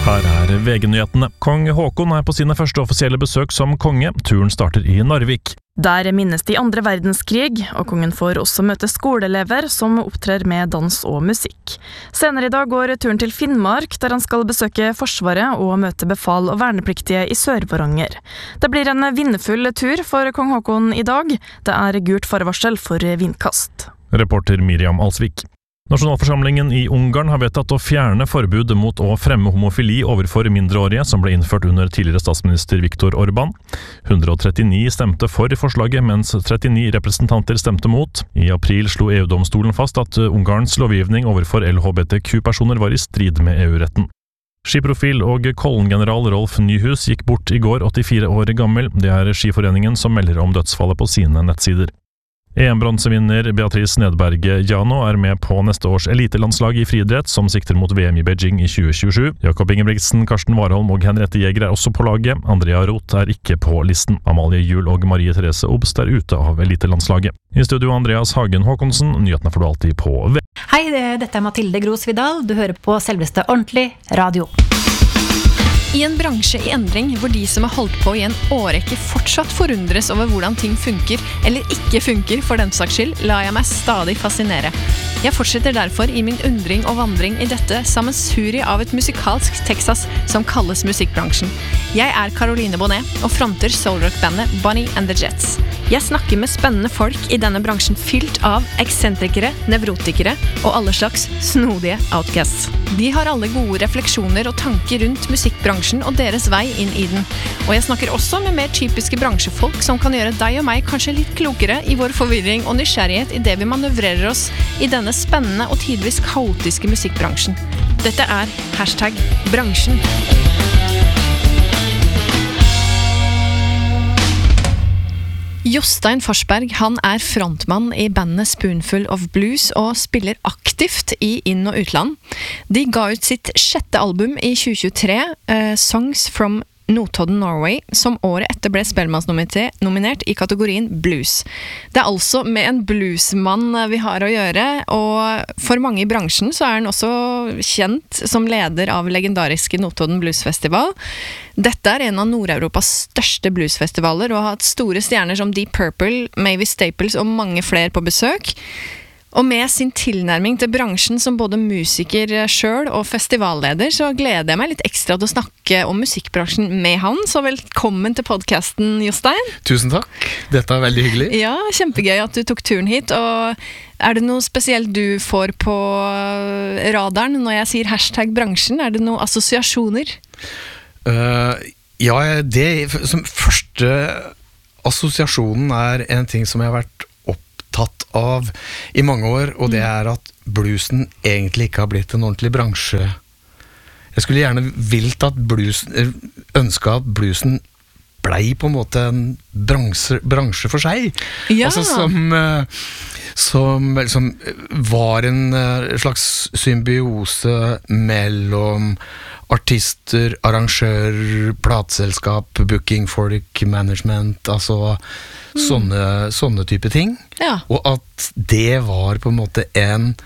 Her VG-nyhetene. Kong Håkon på sine første offisielle besøk som konge. Turen starter i Narvik. Der minnes de andre verdenskrig, og kongen får også møte skoleelever som opptrer med dans og musikk. Senere i dag går turen til Finnmark, der han skal besøke Forsvaret og møte befal og vernepliktige i Sør-Varanger. Det blir en vindfull tur for kong Håkon i dag. Det gult farevarsel for vindkast. Reporter Miriam Alsvik. Nasjonalforsamlingen i Ungarn har vedtatt å fjerne forbud mot å fremme homofili overfor mindreårige som ble innført under tidligere statsminister Viktor Orbán. 139 stemte for forslaget, mens 39 representanter stemte mot. I april slo EU-domstolen fast at Ungarns lovgivning overfor LHBTQ-personer var i strid med EU-retten. Skiprofil og Kollen-general Rolf Nyhus gikk bort i går, 84 år gammel. Det Skiforeningen som melder om dødsfallet på sine nettsider. EM-bronsevinner Beatrice Nedberge Jano med på neste års elitelandslag i friidrett, som sikter mot VM i Beijing i 2027. Jakob Ingebrigtsen, Karsten Warholm og Henriette Jæger også på laget. Andrea Roth ikke på listen. Amalie Juel og Marie Therese Obst ute av elitelandslaget. I studio Andreas Hagen Håkonsen, nyhetene får du alltid på V. Hei, dette Mathilde Gros Vidal. Du hører på selveste ordentlig radio. I en bransje i endring, hvor de som har holdt på i en årrekke fortsatt forundres over hvordan ting funker, eller ikke funker for den saks skyld, lar jeg meg stadig fascinere. Jeg fortsetter derfor i min undring og vandring i dette sammensuri av et musikalsk Texas som kalles musikkbransjen. Jeg Caroline Bonnet og fronter soulrock-bandet Bonnie and the Jets. Jeg snakker med spennende folk i denne bransjen fylt av eksentrikere, nevrotikere og alle slags snodige outcasts. De har alle gode refleksjoner og tanker rundt musikkbransjen og deres vei inn i den. Og jeg snakker også med mer typiske bransjefolk som kan gjøre deg og meg kanskje litt klokere i vår forvirring og nysgjerrighet i det vi manøvrerer oss i denne spennende og tidvis kaotiske musikkbransjen. Dette #bransjen. Jostein Forsberg, han frontmann i bandet Spoonful of Blues og spiller aktivt i inn- og utland. De ga ut sitt 6. album i 2023, Songs from Notodden, Norway, som året etter ble Spellemannsnominert i kategorien blues. Det altså med en bluesmann vi har å gjøre, og for mange i bransjen så han også kjent som leder av legendariske Notodden Bluesfestival. Dette en av Nord-Europas største bluesfestivaler, og har hatt store stjerner som Deep Purple, Mavis Staples og mange flere på besøk. Og med sin tilnærming til bransjen som både musiker selv og festivalleder, så gleder jeg meg litt ekstra til å snakke om musikkbransjen med han. Så velkommen til podcasten, Jostein. Tusen takk. Dette veldig hyggelig. Ja, kjempegøy at du tok turen hit. Og det noe spesielt du får på radaren når jeg sier #bransjen? Det noen assosiasjoner? Ja, det som første assosiasjonen en ting som jeg har vært tatt av i mange år, og det at bluesen egentlig ikke har blitt en ordentlig bransje. Jeg skulle gjerne ønske at bluesen blei på en måte en bransje for seg. Ja. Altså som var en slags symbiose mellom artister, arrangører, plateselskap, booking, folk, management, altså sånne type ting. Ja. Og at det var på en måte en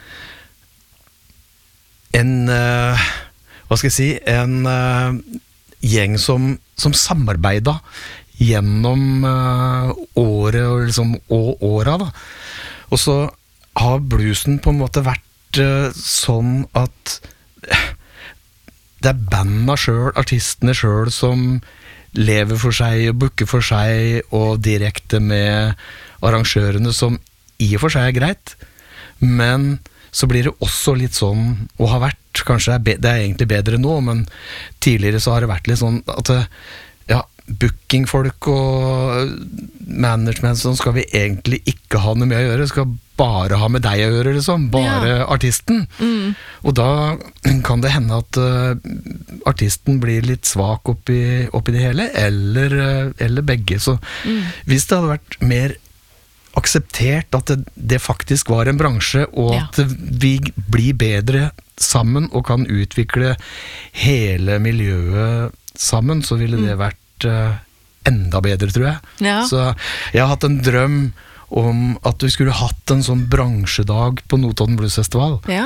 gjeng som samarbeidet gjennom året og åra da. Og så har bluesen på en måte vært sånn at det bandene selv, artistene selv som lever for seg og booker for seg og direkte med arrangørene, som i og for seg greit, men så blir det også litt sånn, og har vært, kanskje det egentlig bedre nå, men tidligere så har det vært litt sånn at bookingfolk og management sånn skal vi egentlig ikke ha noe med å gjøre, skal bare ha med deg å gjøre, liksom, bare artisten. Og da kan det hende at artisten blir litt svak oppi det hele, eller begge. Så hvis det hadde vært mer akseptert at det faktisk var en bransje, og at vi blir bedre sammen og kan utvikle hele miljøet sammen, så ville det vært enda bedre, tror jeg. Ja. Så jeg har hatt en drøm om at vi skulle hatt en sånn bransjedag på Notodden Bluesfestival. Ja.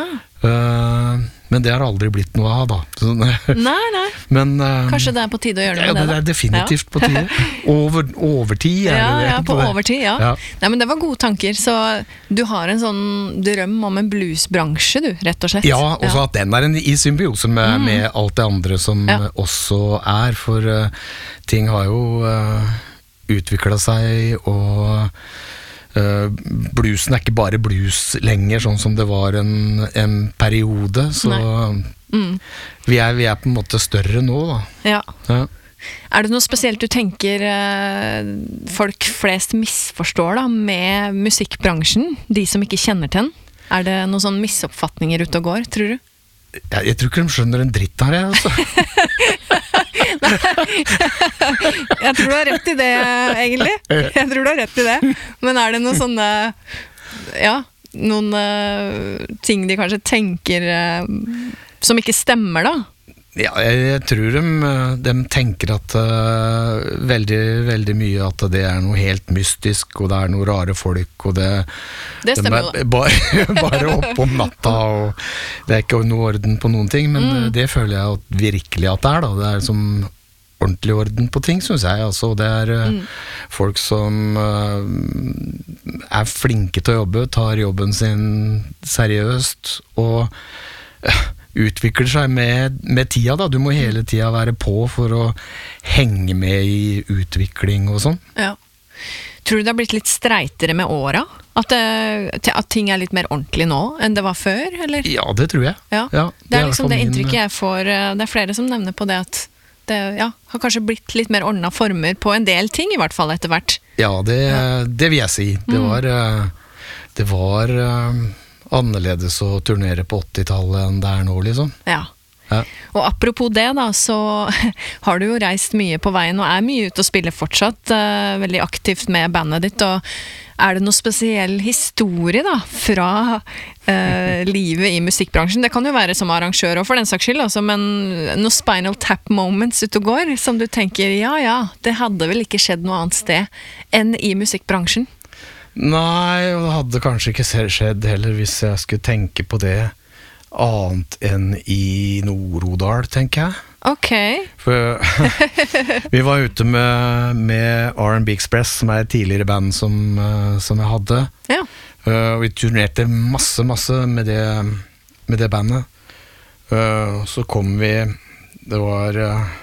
Men det har aldri blitt noe av, da. Nei. Men, Kanskje det på tide å gjøre noe med det, da? Det definitivt på tide. Overtid er det. Ja, på overtid, ja. Ja. Nei, men det var gode tanker, så du har en sånn drøm om en bluesbransje, du, rett og slett. Ja, også at den er i symbiose med alt det andre som også er, for ting har jo utviklet seg, og bluesen er ikke bare blues lenger, sånn som det var en periode, så vi er på en måte større nå, da. Ja. Er det noe spesielt du tenker folk flest misforstår da, med musikkbransjen, de som ikke kjenner til den? Er det noen sånne misoppfatninger ute og går, tror du? Jeg tror ikke de skjønner en dritt her, altså. Jeg tror du har rett i det, egentlig. Jeg tror du har rett i det. Men er det noen sånne, noen ting de kanskje tenker som ikke stemmer, da? Ja, jeg tror de tenker at veldig, veldig mye at det er noe helt mystisk, og det er noe rare folk, og det stemmer jo, da. Bare opp om natta, og det er ikke noe orden på noen ting, men det føler jeg at virkelig at det er, da. Det er som ordentlig orden på ting, synes jeg, altså. Det er folk som er flinke til å jobbe, tar jobben sin seriøst, og utvikler seg med tida, da. Du må hele tida være på for å henge med i utvikling og sånn. Ja. Tror du det har blitt litt streitere med åra? At ting er litt mer ordentlig nå enn det var før, eller? Ja, det tror jeg. Ja. Det er liksom det inntrykket jeg får. Det er flere som nevner på det at det har kanskje blitt litt mer ordnet former på en del ting, i hvert fall etter hvert. Ja, det vil jeg si. Det var annerledes å turnere på 80-tallet enn det er nå, liksom. Ja. Og apropos det da, så har du jo reist mye på veien og er mye ute og spiller fortsatt, veldig aktivt med bandet ditt, og er det noe spesiell historie da, fra livet i musikkbransjen? Det kan jo være som arrangør og for den saks skyld, altså, men noe Spinal Tap moments ute og går, som du tenker, det hadde vel ikke skjedd noe annet sted enn i musikkbransjen? Nei, og det hadde kanskje ikke skjedd heller hvis jeg skulle tenke på det annet enn i Nord-Odal, tenker jeg. Ok. For vi var ute med R&B Express, som er et tidligere band som jeg hadde. Ja. Og vi turnerte masse med det bandet. Så kom vi, det var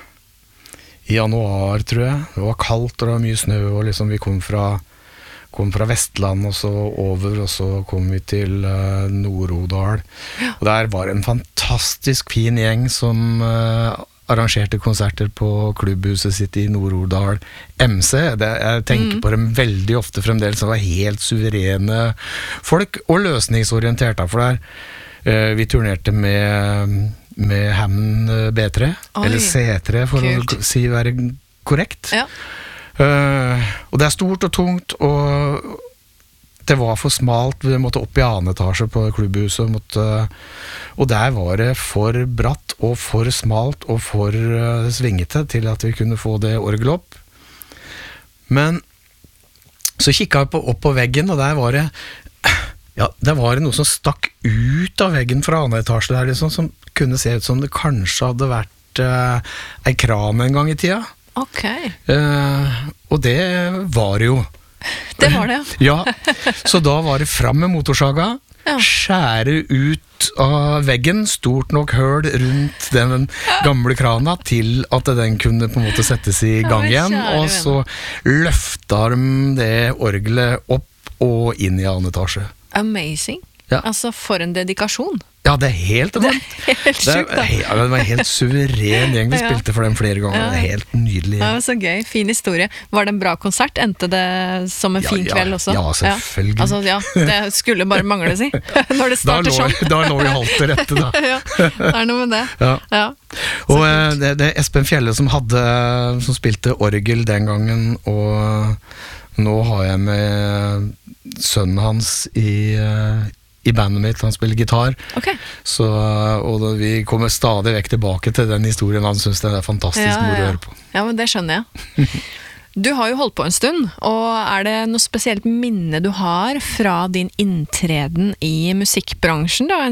i januar, tror jeg. Det var kaldt, og det var mye snø, og liksom vi kom fra Vestland og så over, og så kom vi til Nord-Odal. Og der var en fantastisk fin gjeng som arrangerte konserter på klubbhuset sitt i Nord-Odal MC. Jeg tenker på dem veldig ofte fremdeles, det var helt suverene folk, og løsningsorienterte, for der vi turnerte med Hammond B3, eller C3 for kult. Å si være korrekt. Ja. Og det er stort og tungt, og det var for smalt, vi måtte opp i annen etasje på klubbhuset, og der var det for bratt og for smalt og for svingete til at vi kunne få det orgelet opp. Men så kikket jeg opp på veggen, og der var det noe som stakk ut av veggen fra annen etasje der, liksom, som kunne se ut som det kanskje hadde vært en kran en gang i tida. Ok. Og det var det jo. Det var det, ja. Så da var det fram med motorsaga, skjære ut av veggen, stort nok høl rundt den gamle krana til at den kunne på en måte settes i gang igjen, og så løfta de det orgelet opp og inn i annen etasje. Amazing. Altså, for en dedikasjon. Ja, det er helt enormt. Det er helt sykt, da. Det var en helt suveren gjeng. Vi spilte for dem flere ganger. Det er helt nydelig. Ja, så gøy. Fin historie. Var det en bra konsert? Endte det som en fin kveld også? Ja, selvfølgelig. Altså, det skulle bare mangle, si. Når det starter sånn. Da lå vi halvt til rette, da. Det er noe med det. Ja. Og det er Espen Fjelle som spilte orgel den gangen, og nå har jeg med sønnen hans i bandet mitt, han spiller gitar. Okay. Så, og vi kommer stadig vekk tilbake til den historien, han synes det er fantastisk moro å høre på. Ja, men det skjønner jeg. Du har jo holdt på en stund, og er det noe spesielt minne du har fra din inntreden i musikkbransjen da?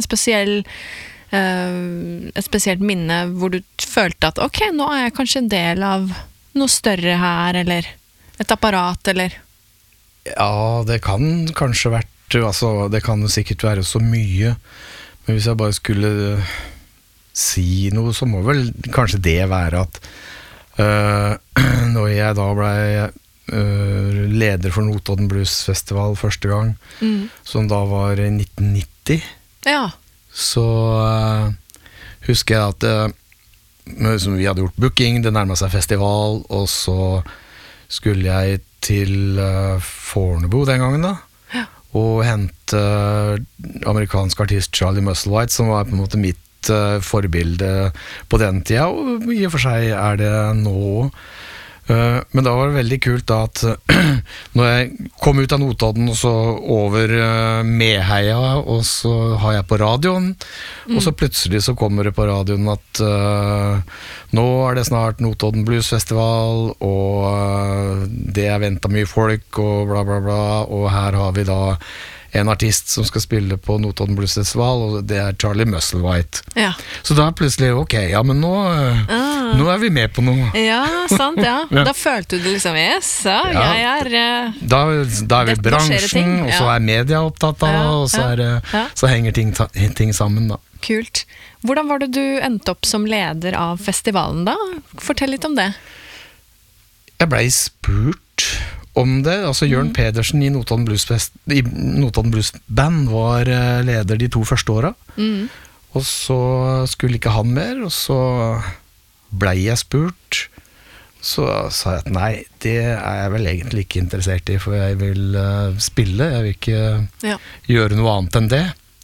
Et spesielt minne hvor du følte at ok, nå er jeg kanskje en del av noe større her, eller et apparat, eller? Ja, det kan kanskje vært, altså det kan jo sikkert være så mye, men hvis jeg bare skulle si noe, så må vel kanskje det være at når jeg da ble leder for Notodden Blues Festival første gang, som da var i 1990, så husker jeg at vi hadde gjort booking, det nærmet seg festival, og så skulle jeg til Fornebu den gangen da, og hente amerikansk artist Charlie Musselwhite, som var på en måte mitt forbilde på den tida, og i og for seg er det nå. Men da var det veldig kult da at når jeg kom ut av Notodden og så over Meheia, og så har jeg på radioen, og så plutselig så kommer det på radioen at nå er det snart Notodden Blues Festival, og det er ventet mye folk, og bla bla bla, og her har vi da en artist som skal spille på Notodden Blues Festival, og det er Charlie Musselwhite. Ja. Så da plutselig, ok, ja, men nå er vi med på noe. Ja, sant, ja. Da følte du liksom, yes, jeg er... Da er vi bransjen, og så er media opptatt av, og så henger ting sammen da. Kult. Hvordan var det du endte opp som leder av festivalen da? Fortell litt om det. Jeg ble spurt om det, altså Jørn Pedersen i Notodden Blues Band var leder de 2 første årene, og så skulle ikke han mer, og så ble jeg spurt, så sa jeg at nei, det er jeg vel egentlig ikke interessert i, for jeg vil spille, jeg vil ikke gjøre noe annet enn det.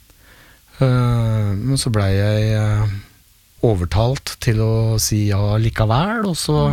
Men så ble jeg overtalt til å si ja likevel, og så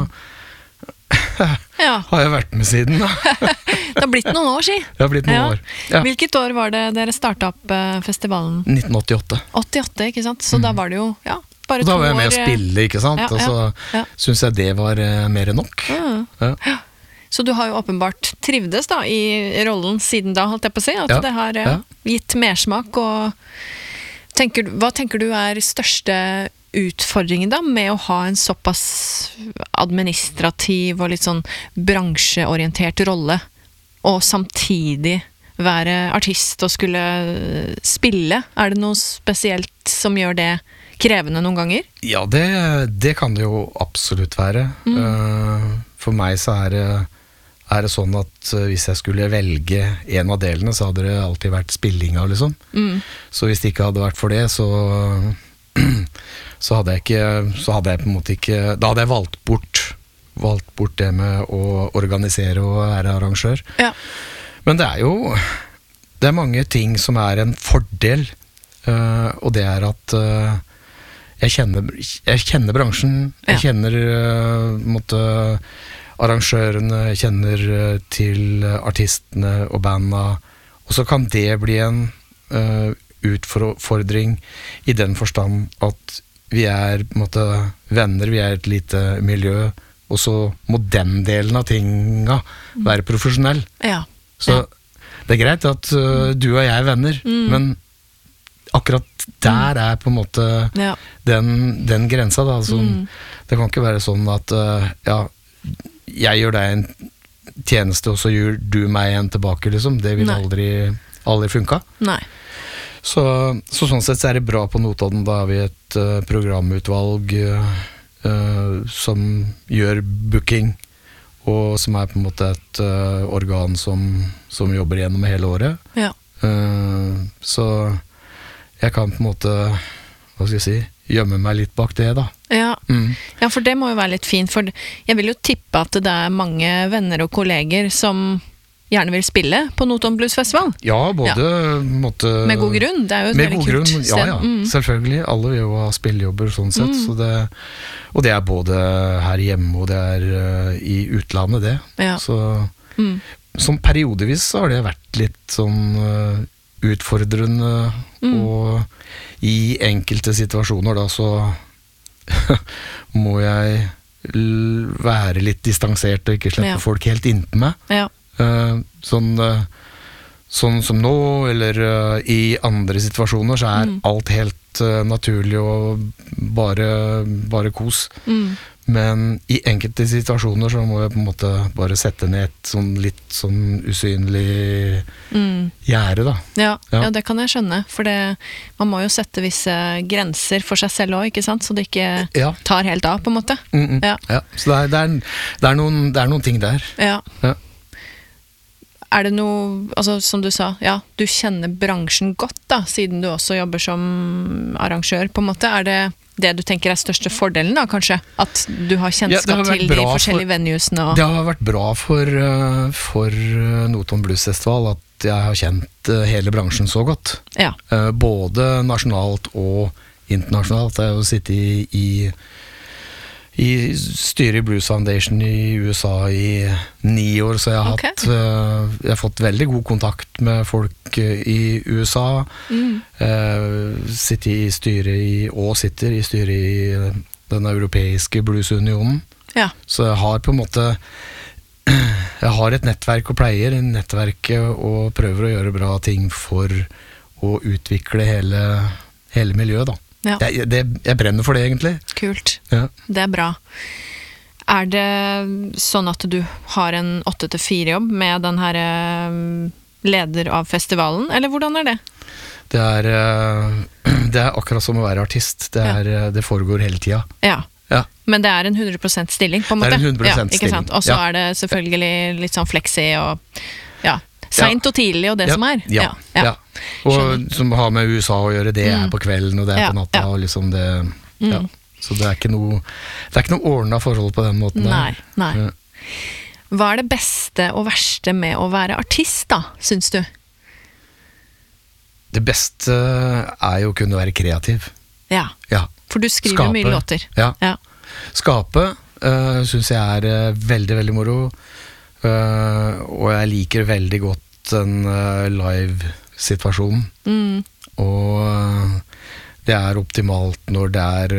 har jeg vært med siden da. Det har blitt noen år, si. Det har blitt noen år. Ja. Hvilket år var det dere startet opp festivalen? 1988. 88, ikke sant? Så da var det jo, bare 2 år. Da var jeg med å spille, ikke sant? Og så synes jeg det var mer enn nok. Ja. Så du har jo åpenbart trivdes da i rollen siden da, holdt jeg på å si, at det har gitt mersmak, og hva tenker du er største utfordringen da, med å ha en såpass administrativ og litt sånn bransjeorientert rolle, og samtidig være artist og skulle spille? Er det noe spesielt som gjør det krevende noen ganger? Ja, det kan det jo absolutt være. For meg så er det sånn at hvis jeg skulle velge en av delene, så hadde det alltid vært spillinga, liksom. Så hvis det ikke hadde vært for det, så hadde jeg på en måte ikke, da hadde jeg valgt bort det med å organisere og være arrangør. Men det er mange ting som er en fordel, og det er at jeg kjenner bransjen, jeg kjenner arrangørene, jeg kjenner til artistene og bandene, og så kan det bli en utfordring i den forstand at vi er på en måte venner, vi er et lite miljø, og så må den delen av tinga være profesjonell. Så det er greit at du og jeg er venner, men akkurat der er på en måte den grensa da, det kan ikke være sånn at jeg gjør deg en tjeneste, og så gjør du meg en tilbake, liksom. Det vil aldri funka. Nei. Så sånn sett så er det bra på Notodden. Da har vi et programutvalg som gjør booking, og som er på en måte et organ som jobber gjennom hele året. Så jeg kan på en måte, hva skal jeg si, gjemme meg litt bak det da. Ja, for det må jo være litt fint, for jeg vil jo tippe at det er mange venner og kolleger som gjerne vil spille på Notodden Blues Festival. Ja, med god grunn, det er jo et veldig kult sted. Ja, selvfølgelig. Alle vil jo ha spillejobber sånn sett, og det er både her hjemme og det er i utlandet det. Så som periodevis så har det vært litt sånn utfordrende, og i enkelte situasjoner da så må jeg være litt distansert og ikke slippe folk helt inntil meg. Ja. Sånn som nå, eller i andre situasjoner, så alt helt naturlig og bare kos. Men i enkelte situasjoner så må jeg på en måte bare sette ned et litt sånn usynlig gjerde, da. Ja, det kan jeg skjønne, for man må jo sette visse grenser for seg selv også, ikke sant? Så det ikke tar helt av, på en måte. Ja, så det er noen ting der. Ja. Er det noe, altså som du sa, du kjenner bransjen godt da, siden du også jobber som arrangør, på en måte. Er det du tenker største fordelen da, kanskje? At du har kjennskap til de forskjellige venuesene? Det har vært bra for Notodden Blues Festival at jeg har kjent hele bransjen så godt. Ja. Både nasjonalt og internasjonalt. Jeg har jo sittet i styret i Blues Foundation i USA i 9 år, så jeg har fått veldig god kontakt med folk i USA. Sitter i styret i den europeiske bluesunionen. Ja. Så jeg har på en måte et nettverk og pleier nettverket og prøver å gjøre bra ting for å utvikle hele miljøet da. Ja. Jeg brenner for det egentlig. Kult, ja. Det bra. Er det sånn at du har en 8-4 jobb med den her leder av festivalen, eller hvordan er det? Det er akkurat som å være artist. Det foregår hele tida. Ja. Men det er en 100% stilling, på en måte. Det er en 100% ikke sant? Og så er det selvfølgelig litt sånn flexi og sent og tidlig og det som er. Ja. Og som har med USA å gjøre, det er på kvelden og det er på natta og liksom det. Så det er ikke noe ordnet forhold på den måten der. Nei. Hva er det beste og verste med å være artist da, synes du? Det beste er jo å kunne være kreativ. Ja. For du skriver mye låter. Ja. Skape synes jeg er veldig, veldig moro. Og jeg liker veldig godt den live-situasjonen. Og det er optimalt når det er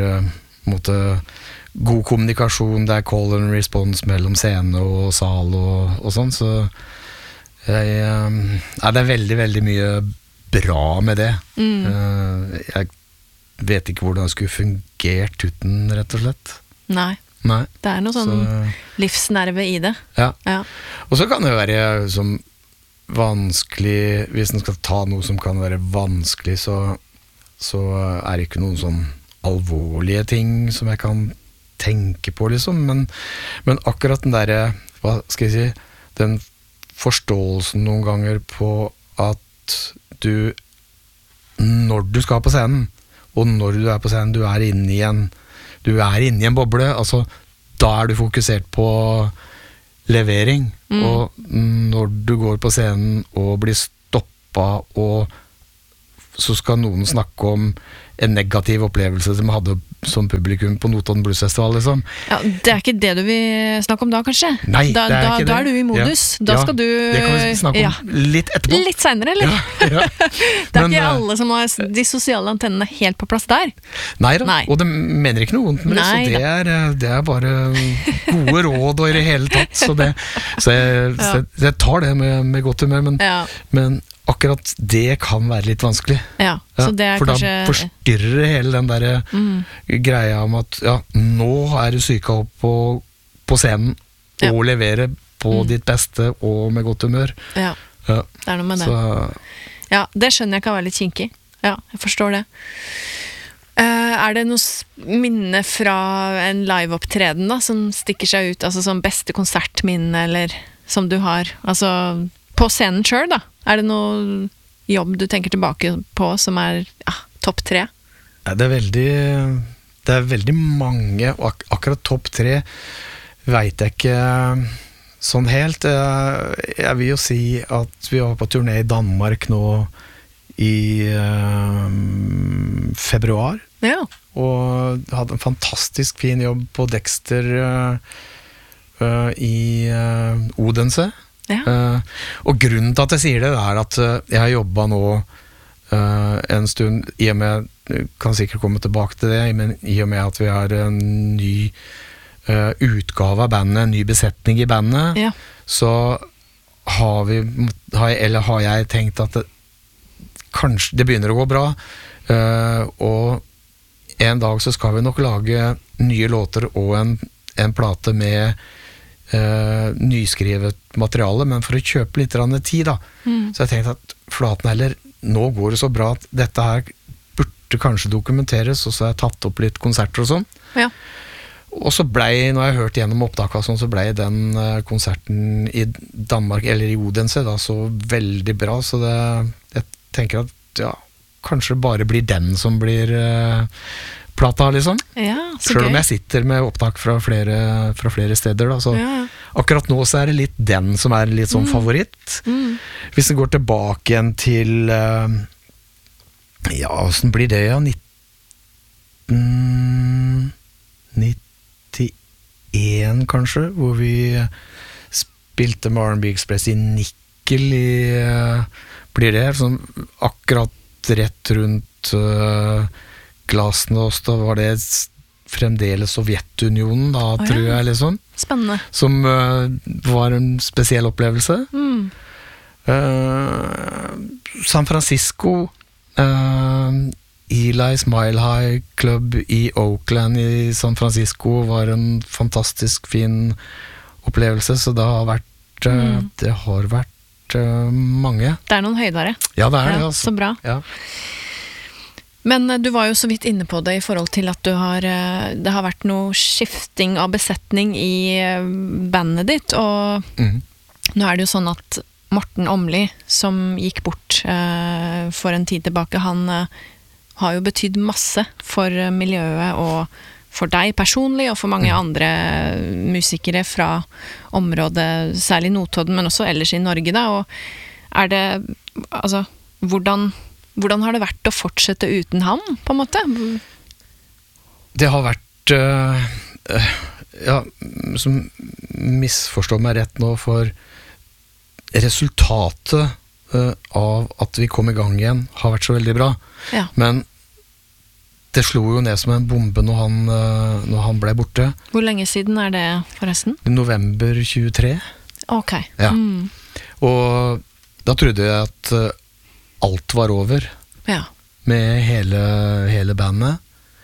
god kommunikasjon, det er call and response mellom scene og sal og sånn, så det er veldig, veldig mye bra med det. Jeg vet ikke hvordan det skulle fungert uten, rett og slett. Nei. Det er noe sånn livsnerve i det. Ja. Og så kan det være som vanskelig, hvis man skal ta noe som kan være vanskelig, så er det ikke noen sånn alvorlige ting som jeg kan tenke på, liksom. Men akkurat den der, hva skal jeg si, den forståelsen noen ganger på at du, når du skal på scenen, og når du er på scenen, du er inne i en boble, altså da er du fokusert på levering, og når du går på scenen og blir stoppet, og så skal noen snakke om en negativ opplevelse som hadde som publikum på Notodden Blues Festival, liksom. Ja, det er ikke det du vil snakke om da, kanskje? Nei, det er ikke det. Da er du i modus. Da skal du... Det kan vi snakke om litt etterpå. Litt senere, eller? Ja. Det er ikke alle som har de sosiale antennene helt på plass der. Nei, og det mener ikke noe vondt med det, så det er bare gode råd og i det hele tatt, så jeg tar det med godt humør, men akkurat det kan være litt vanskelig. Så det er for kanskje... da forstyrrer hele den der greia om at nå er du syka opp på scenen og leverer på ditt beste og med godt humør. Det er noe med det. Ja, det skjønner jeg kan være litt kinkig. Ja, jeg forstår det. Er det noe minne fra en live-opptreden da, som stikker seg ut, altså som beste konsertminne, eller som du har, altså på scenen selv da? Er det noe jobb du tenker tilbake på som er topp 3? Det er veldig mange, og akkurat topp 3 vet jeg ikke sånn helt. Jeg vil jo si at vi var på turné i Danmark nå i februar, og hadde en fantastisk fin jobb på Dexter i Odense. Og grunnen til at jeg sier det er at jeg har jobbet nå en stund, i og med, kan sikkert komme tilbake til det, men i og med at vi har en ny utgave av bandet, en ny besetning i bandet, Ja. så har jeg tenkt at kanskje det begynner å gå bra, og en dag så skal vi nok lage nye låter og en plate med nyskrevet materiale, men for å kjøpe litt tid da. Så jeg tenkte at flaten heller, nå går det så bra at dette her burde kanskje dokumenteres, og så har jeg tatt opp litt konserter og sånn. Ja. Og så når jeg hørte gjennom opptaket og sånn, så ble den konserten i Danmark, eller i Odense da, så veldig bra, så jeg tenker at ja, kanskje bare blir den som blir plata liksom. Ja, så Selv om gøy. jeg sitter med opptak fra flere steder da, så Ja. akkurat nå så er det litt den som er litt sånn favoritt. Hvis det går tilbake igjen til ja, hvordan blir det ja, 1991 kanskje, hvor vi spilte med R&B Express i Nikkel blir det sånn akkurat rett rundt Glasnost, da var det fremdeles Sovjetunionen da, ja. tror jeg liksom, Spennende. som var en spesiell opplevelse. San Francisco, Eli Smile High Club i Oakland i San Francisco var en fantastisk fin opplevelse, så det har vært mange. Det er noen høydere. Ja, det er det, Ja, altså. så bra. Ja. Men du var jo så vidt inne på det i forhold til at det har vært noe skifting av besetning i bandet ditt, og nå er det jo sånn at Morten Åmli, som gikk bort for en tid tilbake, han har jo betydd masse for miljøet og for deg personlig, og for mange andre musikere fra området, særlig Notodden, men også ellers i Norge da, og er det, altså, hvordan har det vært å fortsette uten ham, på en måte? Det har vært ja, som misforstår meg rett nå, for resultatet av at vi kom i gang igjen har vært så veldig bra, Ja. men det slo jo ned som en bombe når han ble borte. Hvor lenge siden er det, forresten? I november 23. Ok. Ja. Og da trodde jeg at alt var over Ja. med hele bandet.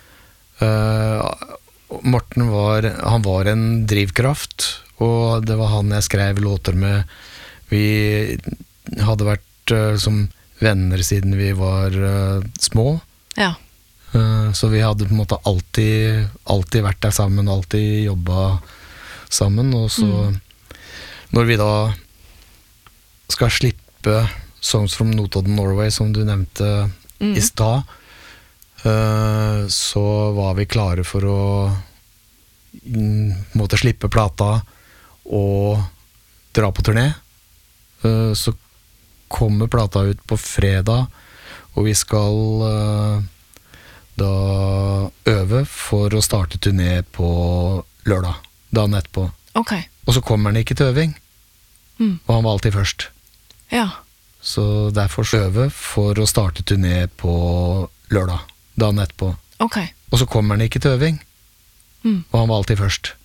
Morten var en drivkraft, og det var han jeg skrev låter med. Vi hadde vært som venner siden vi var små. Ja. Så vi hadde på en måte alltid vært der sammen, alltid jobbet sammen, og så når vi da skal slippe Songs from Notodden, Norway, som du nevnte i stad, så var vi klare for å måtte slippe plata og dra på turné. Så kommer plata ut på fredag, og vi skal da øve for å starte turné på lørdag, dagen etterpå. Ok. Og så kommer han ikke til øving, og han var alltid først. Ja. Så derfor øve for å starte turné på lørdag, dagen etterpå. Ok. Og så kommer han ikke til øving, og han var alltid først.